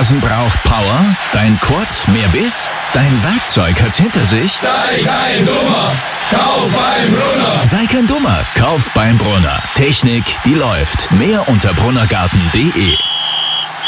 Rasen braucht Power? Dein Quad mehr Biss? Dein Werkzeug hat's hinter sich? Sei kein Dummer, kauf beim Brunner! Sei kein Dummer, kauf beim Brunner. Technik, die läuft. Mehr unter brunnergarten.de.